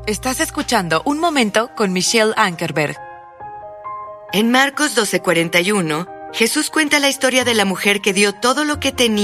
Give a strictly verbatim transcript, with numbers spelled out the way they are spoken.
Estás escuchando Un Momento con Michelle Ankerberg. En Marcos doce cuarenta y uno, Jesús cuenta la historia de la mujer que dio todo lo que tenía